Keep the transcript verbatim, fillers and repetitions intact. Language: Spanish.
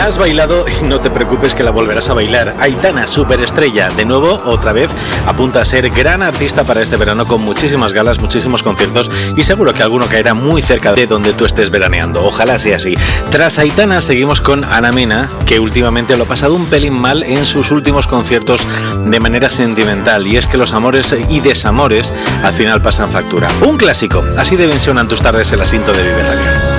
La has bailado y no te preocupes que la volverás a bailar. Aitana, superestrella, de nuevo, otra vez, apunta a ser gran artista para este verano con muchísimas galas, muchísimos conciertos y seguro que alguno caerá muy cerca de donde tú estés veraneando. Ojalá sea así. Tras Aitana seguimos con Ana Mena, que últimamente lo ha pasado un pelín mal en sus últimos conciertos de manera sentimental, y es que los amores y desamores al final pasan factura. Un clásico, así deben sonar tus tardes el asiento de Vive Radio.